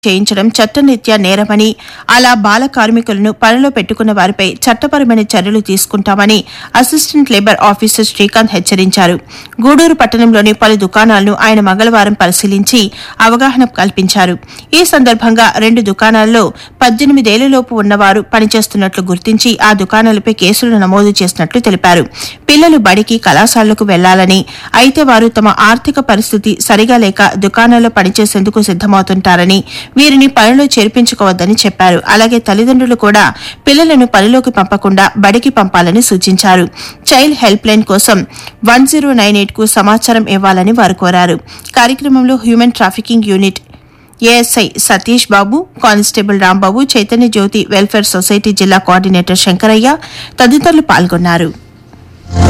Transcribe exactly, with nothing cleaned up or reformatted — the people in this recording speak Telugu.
చేయించడం చట్టరీత్యా నేరమని, అలా బాల కార్మికులను పనిలో పెట్టుకున్న వారిపై చట్టపరమైన చర్యలు తీసుకుంటామని అసిస్టెంట్ లేబర్ ఆఫీసర్ శ్రీకాంత్ హెచ్చరించారు. గూడూరు పట్టణంలోని పలు దుకాణాలను ఆయన మంగళవారం పరిశీలించి అవగాహన కల్పించారు. ఈ సందర్భంగా రెండు దుకాణాల్లో పద్దెనిమిదేళ్లలోపు ఉన్నవారు పనిచేస్తున్నట్లు గుర్తించి ఆ దుకాణాలపై కేసులు నమోదు చేసినట్లు తెలిపారు. పిల్లలు బడికి, కళాశాలలకు వెళ్లాలని, అయితే వారు తమ ఆర్థిక పరిస్థితి సరిగా లేక దుకాణాల్లో పనిచేసేందుకు సిద్దమవుతుంటారని, వీరిని పనిలో చేర్పించుకోవద్దని చెప్పారు. అలాగే తల్లిదండ్రులు కూడా పిల్లలను పనిలోకి పంపకుండా బడికి పంపాలని సూచించారు. చైల్డ్ హెల్ప్ లైన్ కోసం వన్ జీరో నైన్ ఎయిట్ కు సమాచారం ఇవ్వాలని వారు కోరారు. కార్యక్రమంలో human trafficking unit ASI Satish Babu, constable Rambabu, Chaitanya జ్యోతి వెల్ఫేర్ సొసైటీ జిల్లా కోఆర్డినేటర్ శంకరయ్య తదితరులు పాల్గొన్నారు.